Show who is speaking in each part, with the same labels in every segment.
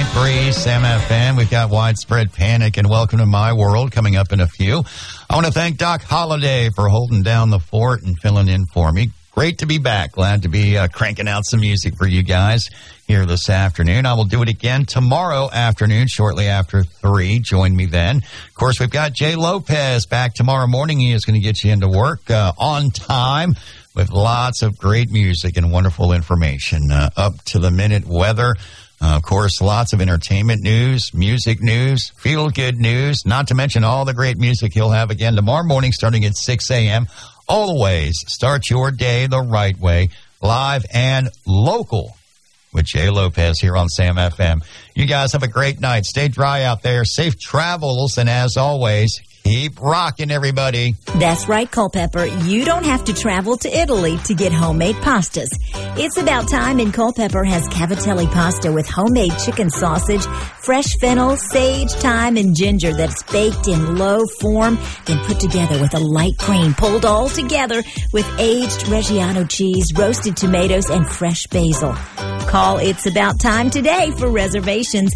Speaker 1: 101.3 Sam FM. We've got Widespread Panic and Welcome to My World coming up in a few. I want to thank Doc Holliday for holding down the fort and filling in for me. Great to be back. Glad to be cranking out some music for you guys here this afternoon. I will do it again tomorrow afternoon, shortly after 3. Join me then. Of course, we've got Jay Lopez back tomorrow morning. He is going to get you into work on time with lots of great music and wonderful information. Up-to-the-minute weather. Of course, lots of entertainment news, music news, feel-good news, not to mention all the great music he'll have again tomorrow morning starting at 6 a.m. Always start your day the right way, live and local with Jay Lopez here on Sam FM. You guys have a great night. Stay dry out there. Safe travels, and as always, keep rocking, everybody.
Speaker 2: That's right, Culpeper. You don't have to travel to Italy to get homemade pastas. It's about time, and Culpeper has cavatelli pasta with homemade chicken sausage, fresh fennel, sage, thyme, and ginger that's baked in low form, then put together with a light cream, pulled all together with aged Reggiano cheese, roasted tomatoes, and fresh basil. Call It's About Time today for reservations.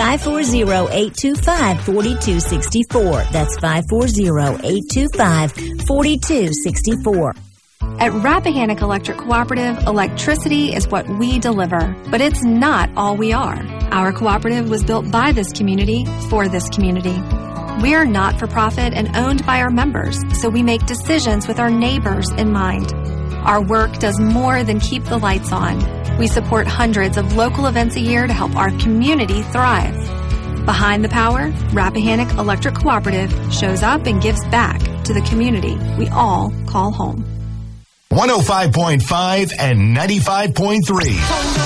Speaker 2: 540-825-4264. That's 540-825-4264.
Speaker 3: At Rappahannock Electric Cooperative, electricity is what we deliver, but it's not all we are. Our cooperative was built by this community for this community. We are not-for-profit and owned by our members, so we make decisions with our neighbors in mind. Our work does more than keep the lights on. We support hundreds of local events a year to help our community thrive. Behind the power, Rappahannock Electric Cooperative shows up and gives back to the community we all call home.
Speaker 4: 105.5 and 95.3.